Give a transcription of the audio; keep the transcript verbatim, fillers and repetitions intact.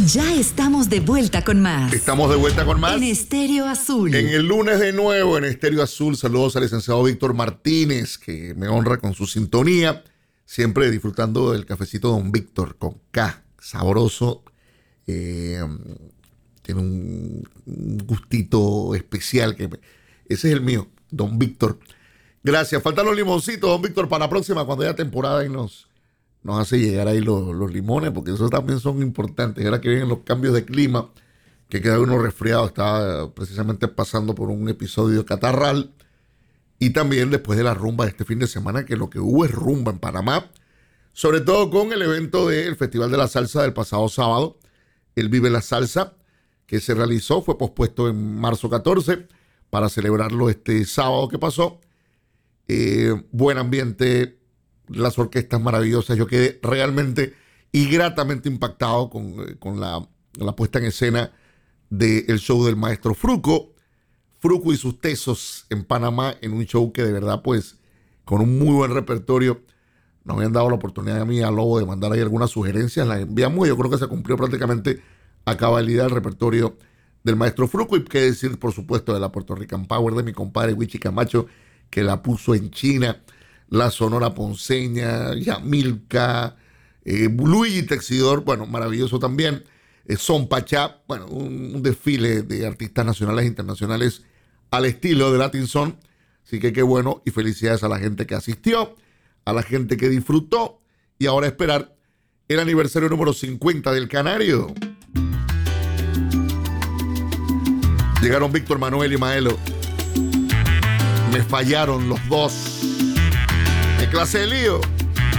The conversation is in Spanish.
Ya estamos de vuelta con más. Estamos de vuelta con más. En Estéreo Azul. En el lunes de nuevo en Estéreo Azul. Saludos al licenciado Víctor Martínez, que me honra con su sintonía. Siempre disfrutando del cafecito Don Víctor con K. Sabroso. Eh, tiene un gustito especial. Que me, ese es el mío, Don Víctor. Gracias. Faltan los limoncitos, Don Víctor, para la próxima, cuando haya temporada y nos, nos hace llegar ahí los, los limones, porque esos también son importantes. Ahora que vienen los cambios de clima, que queda uno resfriado, estaba precisamente pasando por un episodio catarral. Y también después de la rumba de este fin de semana, que lo que hubo es rumba en Panamá, sobre todo con el evento del Festival de la Salsa del pasado sábado, el Vive la Salsa, que se realizó, fue pospuesto en marzo catorce para celebrarlo este sábado que pasó. Eh, buen ambiente, las orquestas maravillosas. Yo quedé realmente y gratamente impactado con, con la, la puesta en escena del show del maestro Fruco. Fruco y sus tesos en Panamá, en un show que de verdad, pues, con un muy buen repertorio. Nos habían dado la oportunidad a mí y a Lobo de mandar ahí algunas sugerencias, las enviamos y yo creo que se cumplió prácticamente a cabalidad el repertorio del maestro Fruco. Y qué decir, por supuesto, de la Puerto Rican Power de mi compadre Wichi Camacho, que la puso en China, la Sonora Ponceña, Yamilka, eh, Luigi Texidor, bueno, maravilloso también. Eh, Son Pachá, bueno, un, un desfile de artistas nacionales e internacionales al estilo de Latin Son. Así que qué bueno y felicidades a la gente que asistió, a la gente que disfrutó, y ahora esperar el aniversario número cincuenta del Canario. Llegaron Víctor Manuel y Maelo. Me fallaron los dos. ¡Qué clase de lío!